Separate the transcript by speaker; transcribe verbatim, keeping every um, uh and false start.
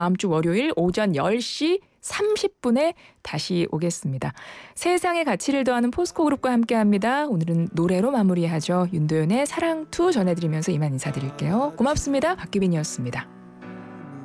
Speaker 1: 다음 주 월요일 오전 열 시 삼십 분에 다시 오겠습니다. 세상의 가치를 더하는 포스코 그룹과 함께합니다. 오늘은 노래로 마무리하죠. 윤도현의 사랑투 전해드리면서 이만 인사드릴게요. 고맙습니다. 박규빈이었습니다.